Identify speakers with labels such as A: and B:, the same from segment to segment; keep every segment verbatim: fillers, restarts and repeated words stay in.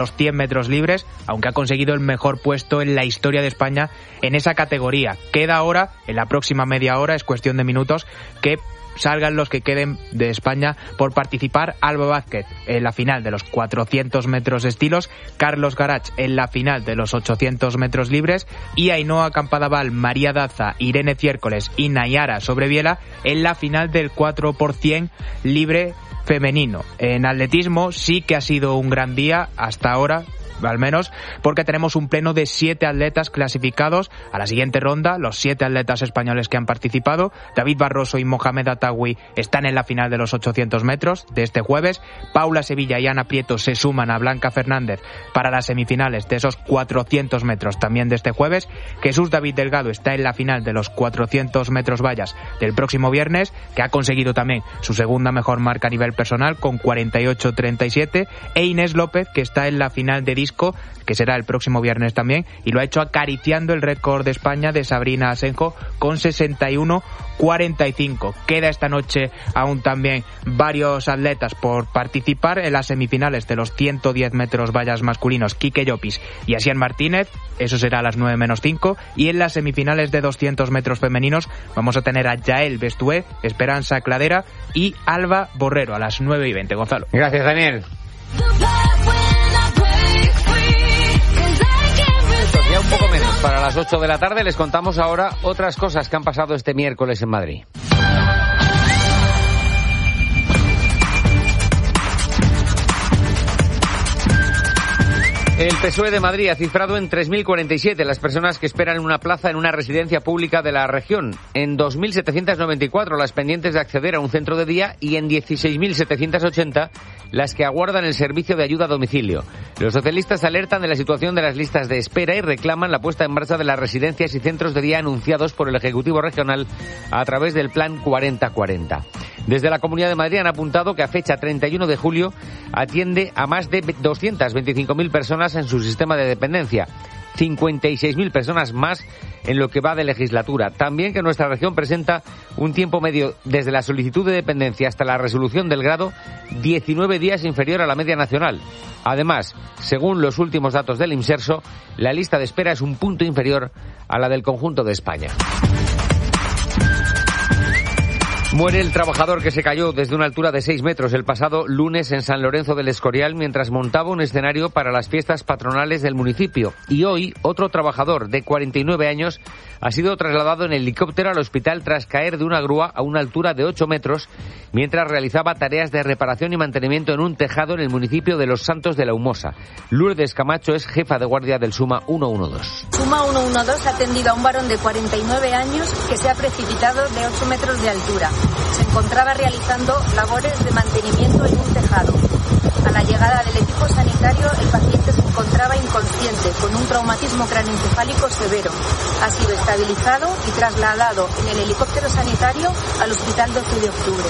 A: los cien metros libres, aunque ha conseguido el mejor puesto en la historia de España en esa categoría. Queda ahora, en la próxima media hora, es cuestión de minutos, que salgan los que queden de España por participar: Alba Vázquez en la final de los cuatrocientos metros estilos, Carlos Garach en la final de los ochocientos metros libres y Ainhoa Campadaval, María Daza, Irene Ciércoles y Nayara Sobreviela en la final del cuatro por cien libre femenino. En atletismo sí que ha sido un gran día hasta ahora, al menos, porque tenemos un pleno de siete atletas clasificados a la siguiente ronda. Los siete atletas españoles que han participado, David Barroso y Mohamed Atawi, están en la final de los ochocientos metros de este jueves. Paula Sevilla y Ana Prieto se suman a Blanca Fernández para las semifinales de esos cuatrocientos metros también de este jueves. Jesús David Delgado está en la final de los cuatrocientos metros vallas del próximo viernes, que ha conseguido también su segunda mejor marca a nivel personal con cuarenta y ocho treinta y siete, e Inés López, que está en la final de disco, que será el próximo viernes también, y lo ha hecho acariciando el récord de España de Sabrina Asenjo con sesenta y uno cuarenta y cinco. Queda esta noche aún también varios atletas por participar en las semifinales de los ciento diez metros vallas masculinos, Quique Llopis y Asier Martínez, eso será a las nueve menos cinco, y en las semifinales de doscientos metros femeninos vamos a tener a Yael Bestué, Esperanza Cladera y Alba Borrero a las nueve y veinte. Gonzalo.
B: Gracias, Daniel. Ya un poco menos para las ocho de la tarde. Les contamos ahora otras cosas que han pasado este miércoles en Madrid. El P S O E de Madrid ha cifrado en tres mil cuarenta y siete las personas que esperan en una plaza en una residencia pública de la región, en dos mil setecientos noventa y cuatro las pendientes de acceder a un centro de día y en dieciséis mil setecientos ochenta las que aguardan el servicio de ayuda a domicilio. Los socialistas alertan de la situación de las listas de espera y reclaman la puesta en marcha de las residencias y centros de día anunciados por el Ejecutivo Regional a través del Plan cuarenta cuarenta. Desde la Comunidad de Madrid han apuntado que a fecha treinta y uno de julio atiende a más de doscientas veinticinco mil personas en su sistema de dependencia, cincuenta y seis mil personas más en lo que va de legislatura. También que nuestra región presenta un tiempo medio desde la solicitud de dependencia hasta la resolución del grado diecinueve días inferior a la media nacional. Además, según los últimos datos del IMSERSO, la lista de espera es un punto inferior a la del conjunto de España. Muere el trabajador que se cayó desde una altura de seis metros el pasado lunes en San Lorenzo del Escorial mientras montaba un escenario para las fiestas patronales del municipio. Y hoy, otro trabajador de cuarenta y nueve años ha sido trasladado en helicóptero al hospital tras caer de una grúa a una altura de ocho metros mientras realizaba tareas de reparación y mantenimiento en un tejado en el municipio de Los Santos de la Humosa. Lourdes Camacho es jefa de guardia del SUMA ciento doce.
C: SUMA ciento doce ha atendido a un varón de cuarenta y nueve años que se ha precipitado de ocho metros de altura. Se encontraba realizando labores de mantenimiento en un tejado. A la llegada del equipo sanitario, el paciente se encontraba inconsciente, con un traumatismo craneoencefálico severo. Ha sido estabilizado y trasladado en el helicóptero sanitario al Hospital doce de octubre.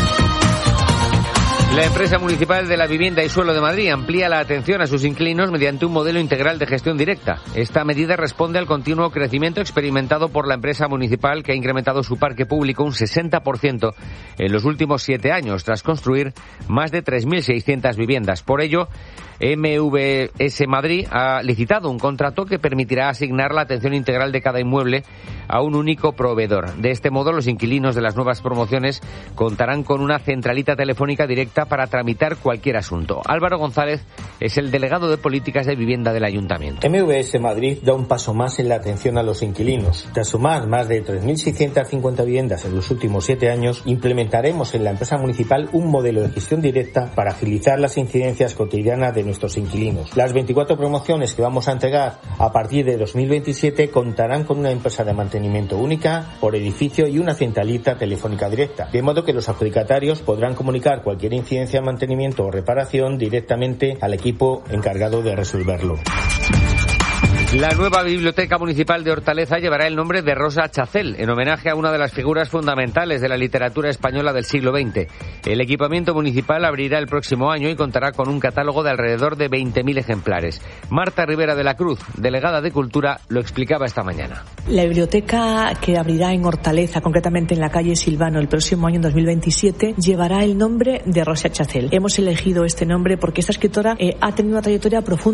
B: La empresa municipal de la vivienda y suelo de Madrid amplía la atención a sus inquilinos mediante un modelo integral de gestión directa. Esta medida responde al continuo crecimiento experimentado por la empresa municipal, que ha incrementado su parque público un sesenta por ciento en los últimos siete años, tras construir más de tres mil seiscientas viviendas. Por ello, M V S Madrid ha licitado un contrato que permitirá asignar la atención integral de cada inmueble a un único proveedor. De este modo, los inquilinos de las nuevas promociones contarán con una centralita telefónica directa para tramitar cualquier asunto. Álvaro González es el delegado de políticas de vivienda del Ayuntamiento.
D: M V S Madrid da un paso más en la atención a los inquilinos. Tras sumar más de tres mil seiscientas cincuenta viviendas en los últimos siete años, implementaremos en la empresa municipal un modelo de gestión directa para agilizar las incidencias cotidianas de nuestros inquilinos. Las veinticuatro promociones que vamos a entregar a partir de dos mil veintisiete contarán con una empresa de mantenimiento única por edificio y una centralita telefónica directa, de modo que los adjudicatarios podrán comunicar cualquier incidencia, mantenimiento o reparación directamente al equipo encargado de resolverlo.
B: La nueva biblioteca municipal de Hortaleza llevará el nombre de Rosa Chacel, en homenaje a una de las figuras fundamentales de la literatura española del siglo veinte. El equipamiento municipal abrirá el próximo año y contará con un catálogo de alrededor de veinte mil ejemplares. Marta Rivera de la Cruz, delegada de Cultura, lo explicaba esta mañana.
E: La biblioteca que abrirá en Hortaleza, concretamente en la calle Silvano, el próximo año, en dos mil veintisiete, llevará el nombre de Rosa Chacel. Hemos elegido este nombre porque esta escritora eh, ha tenido una trayectoria profunda